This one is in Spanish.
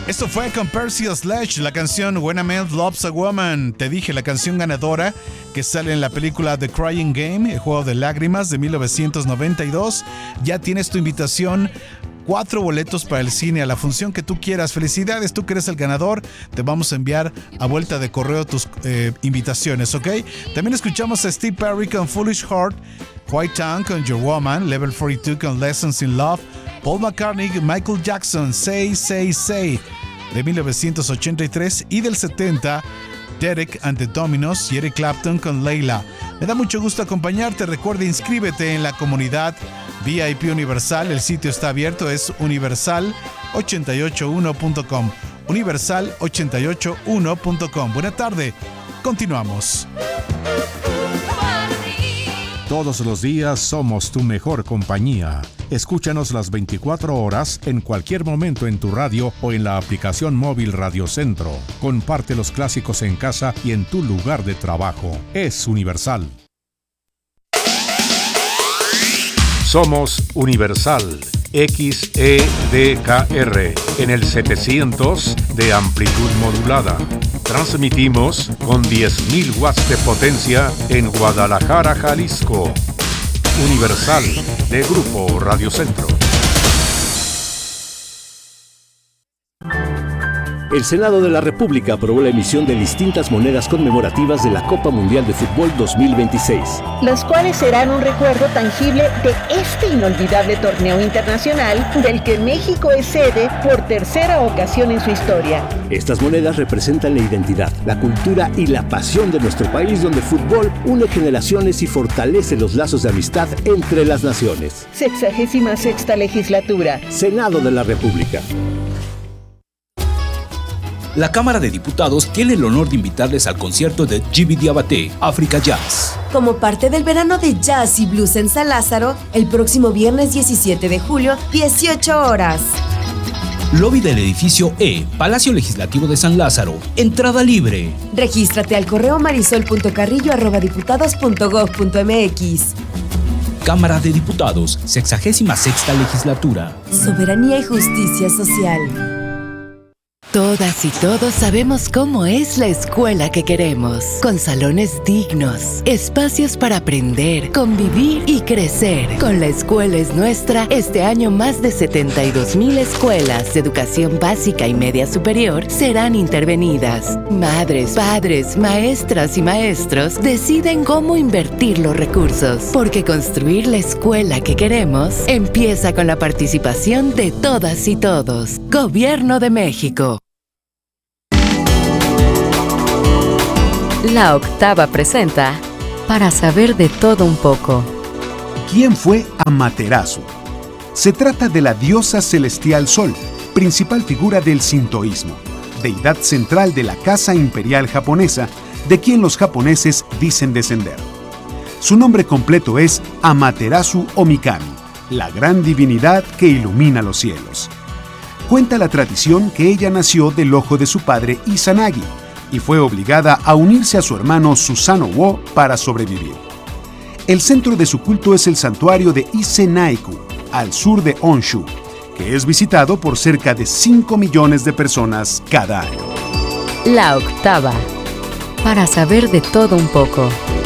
Esto fue con Percy Sledge, la canción When a Man Loves a Woman. Te dije, la canción ganadora que sale en la película The Crying Game, el juego de lágrimas de 1992. Ya tienes tu invitación. 4 boletos para el cine, a la función que tú quieras. Felicidades, tú que eres el ganador. Te vamos a enviar a vuelta de correo tus invitaciones, ¿ok? También escuchamos a Steve Perry con Foolish Heart, White Tongue con Your Woman, Level 42 con Lessons in Love, Paul McCartney, Michael Jackson, Say, Say, Say, de 1983, y del 70, Derek and the Dominos y Eric Clapton con Layla. Me da mucho gusto acompañarte. Recuerda, inscríbete en la comunidad VIP Universal. El sitio está abierto, es universal881.com. universal881.com. Buena tarde, continuamos. Todos los días somos tu mejor compañía. Escúchanos las 24 horas en cualquier momento en tu radio o en la aplicación móvil Radio Centro. Comparte los clásicos en casa y en tu lugar de trabajo. Es Universal. Somos Universal XEDKR en el 700 de amplitud modulada. Transmitimos con 10.000 watts de potencia en Guadalajara, Jalisco. Universal de Grupo Radio Centro. El Senado de la República aprobó la emisión de distintas monedas conmemorativas de la Copa Mundial de Fútbol 2026. Las cuales serán un recuerdo tangible de este inolvidable torneo internacional del que México es sede por tercera ocasión en su historia. Estas monedas representan la identidad, la cultura y la pasión de nuestro país, donde el fútbol une generaciones y fortalece los lazos de amistad entre las naciones. 66ª legislatura. Senado de la República. La Cámara de Diputados tiene el honor de invitarles al concierto de Gibi Diabaté, Africa Jazz. Como parte del verano de jazz y blues en San Lázaro, el próximo viernes 17 de julio, 18 horas. Lobby del edificio E, Palacio Legislativo de San Lázaro. Entrada libre. Regístrate al correo marisol.carrillo@diputados.gov.mx. Cámara de Diputados, 66ª Legislatura. Soberanía y justicia social. Todas y todos sabemos cómo es la escuela que queremos, con salones dignos, espacios para aprender, convivir y crecer. Con La Escuela es Nuestra, este año más de 72,000 escuelas de educación básica y media superior serán intervenidas. Madres, padres, maestras y maestros deciden cómo invertir los recursos, porque construir la escuela que queremos empieza con la participación de todas y todos. Gobierno de México. La Octava presenta Para saber de todo un poco. ¿Quién fue Amaterasu? Se trata de la diosa celestial Sol, principal figura del sintoísmo, deidad central de la casa imperial japonesa, de quien los japoneses dicen descender. Su nombre completo es Amaterasu Omikami, la gran divinidad que ilumina los cielos. Cuenta la tradición que ella nació del ojo de su padre Izanagi, y fue obligada a unirse a su hermano Susanoo para sobrevivir. El centro de su culto es el santuario de Ise-Naiku, al sur de Honshu, que es visitado por cerca de 5 millones de personas cada año. La Octava. Para saber de todo un poco.